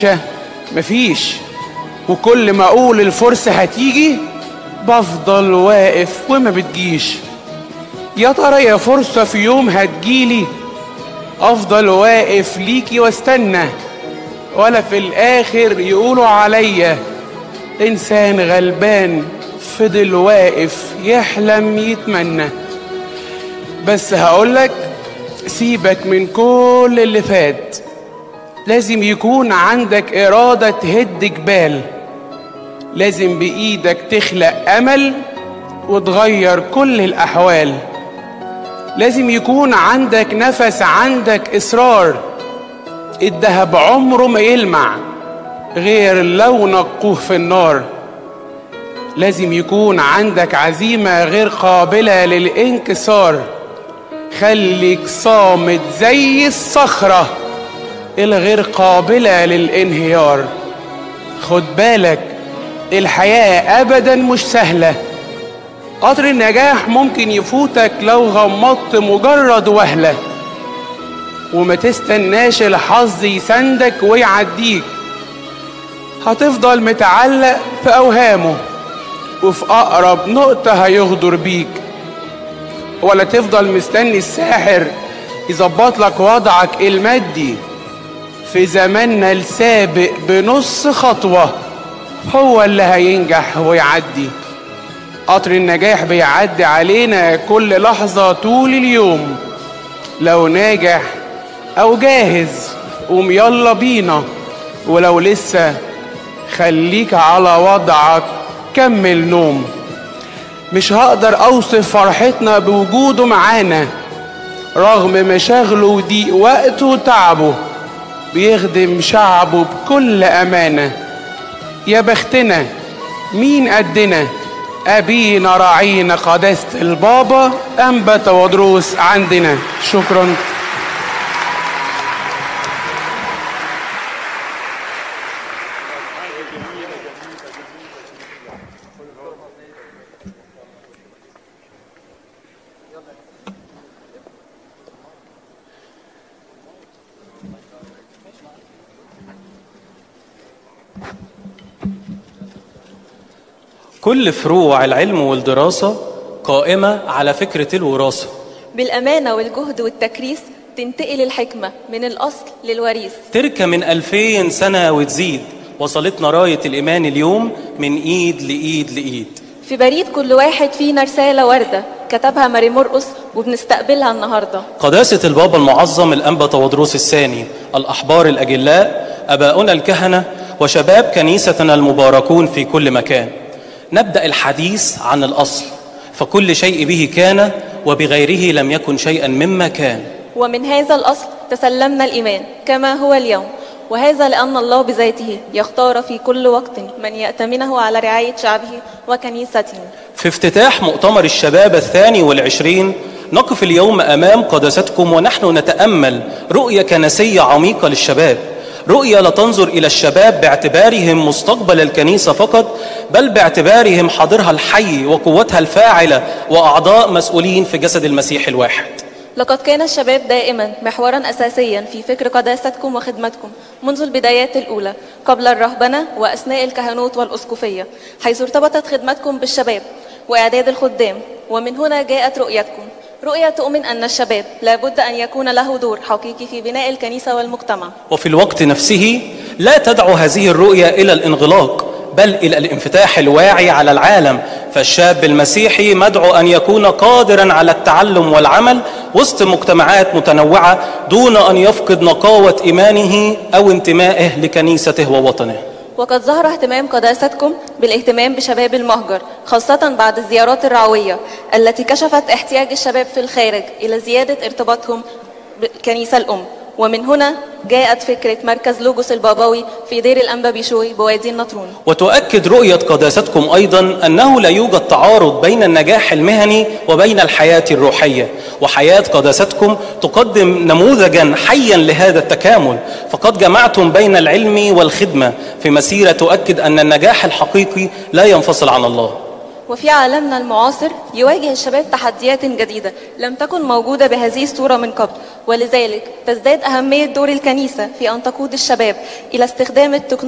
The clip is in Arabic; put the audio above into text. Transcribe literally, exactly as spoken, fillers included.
مفيش، وكل ما اقول الفرصة هتيجي بفضل واقف وما بتجيش. يا ترى يا فرصة في يوم هتجيلي افضل واقف ليكي واستنى، ولا في الاخر يقولوا عليا انسان غلبان فضل واقف يحلم يتمنى. بس هقولك سيبك من كل اللي فات، لازم يكون عندك إرادة تهد جبال، لازم بإيدك تخلق أمل وتغير كل الأحوال، لازم يكون عندك نفس، عندك إصرار. الدهب عمره ما يلمع غير لو نقوه في النار، لازم يكون عندك عزيمة غير قابلة للانكسار. خليك صامت زي الصخرة الغير قابلة للانهيار. خد بالك الحياة أبدا مش سهلة، قطر النجاح ممكن يفوتك لو غمضت مجرد وهلة، وما تستناش الحظ يسندك ويعديك. هتفضل متعلق في أوهامه وفي أقرب نقطة هيغدر بيك، ولا تفضل مستني الساحر يظبط لك وضعك المادي. في زماننا السابق بنص خطوة هو اللي هينجح ويعدي. قطر النجاح بيعدي علينا كل لحظة طول اليوم، لو ناجح أو جاهز قوم يلا بينا، ولو لسه خليك على وضعك كمل نوم. مش هقدر أوصف فرحتنا بوجوده معانا، رغم مشاغله وضيق وقته وتعبه بيخدم شعبه بكل أمانة. يا بختنا مين قدنا، أبينا راعينا قداسة البابا أنبا تودروس عندنا. شكرا. كل فروع العلم والدراسة قائمة على فكرة الوراثة، بالأمانة والجهد والتكريس تنتقل الحكمة من الأصل للوريث. تركة من ألفين سنة وتزيد، وصلتنا راية الإيمان اليوم من إيد لإيد لإيد. في بريد كل واحد فينا رسالة وردة كتبها ماري مرقس وبنستقبلها النهاردة. قداسة البابا المعظم الأنبا تودروس الثاني، الأحبار الأجلاء، أباؤنا الكهنة، وشباب كنيستنا المباركون في كل مكان، نبدأ الحديث عن الأصل، فكل شيء به كان وبغيره لم يكن شيئا مما كان. ومن هذا الأصل تسلمنا الإيمان كما هو اليوم، وهذا لأن الله بذاته يختار في كل وقت من يأتمنه على رعاية شعبه وكنيسته. في افتتاح مؤتمر الشباب الثاني والعشرين نقف اليوم أمام قداستكم ونحن نتأمل رؤية كنسية عميقة للشباب، رؤية لا تنظر إلى الشباب باعتبارهم مستقبل الكنيسة فقط، بل باعتبارهم حاضرها الحي وقوتها الفاعلة وأعضاء مسؤولين في جسد المسيح الواحد. لقد كان الشباب دائما محورا أساسيا في فكر قداستكم وخدمتكم منذ البدايات الأولى قبل الرهبنة وأثناء الكهنوت والأسقفية، حيث ارتبطت خدمتكم بالشباب وإعداد الخدام. ومن هنا جاءت رؤيتكم، رؤية تؤمن أن الشباب لابد أن يكون له دور حقيقي في بناء الكنيسة والمجتمع. وفي الوقت نفسه لا تدعو هذه الرؤية إلى الانغلاق، بل إلى الانفتاح الواعي على العالم. فالشاب المسيحي مدعو أن يكون قادرا على التعلم والعمل وسط مجتمعات متنوعة دون أن يفقد نقاوة إيمانه أو انتمائه لكنيسته ووطنه. وقد ظهر اهتمام قداستكم بالاهتمام بشباب المهجر، خاصة بعد الزيارات الرعوية التي كشفت احتياج الشباب في الخارج إلى زيادة ارتباطهم بالكنيسة الأم. ومن هنا جاءت فكرة مركز لوجوس البابوي في دير الأنبا بيشوي بوادي النطرون. وتؤكد رؤية قداستكم أيضا أنه لا يوجد تعارض بين النجاح المهني وبين الحياة الروحية، وحياة قداستكم تقدم نموذجا حيا لهذا التكامل، فقد جمعتم بين العلم والخدمة في مسيرة تؤكد أن النجاح الحقيقي لا ينفصل عن الله. وفي عالمنا المعاصر يواجه الشباب تحديات جديدة لم تكن موجودة بهذه الصورة من قبل، ولذلك تزداد أهمية دور الكنيسة في أن تقود الشباب إلى استخدام التكنولوجيا